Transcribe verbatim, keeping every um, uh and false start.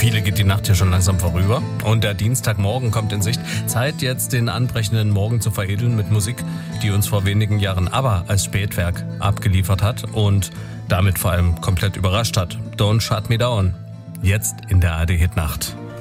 viele geht die Nacht hier schon langsam vorüber und der Dienstagmorgen kommt in Sicht. Zeit jetzt den anbrechenden Morgen zu veredeln mit Musik, die uns vor wenigen Jahren ABBA als Spätwerk abgeliefert hat und damit vor allem komplett überrascht hat. Don't Shut Me Down. Jetzt in der A R D Hit Nacht.